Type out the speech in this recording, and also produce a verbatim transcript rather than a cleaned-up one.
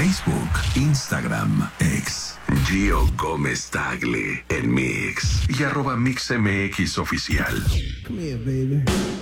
Facebook, Instagram, X. Gio Gómez Tagle, en Mix. Y arroba MixMX Oficial. Come here, baby.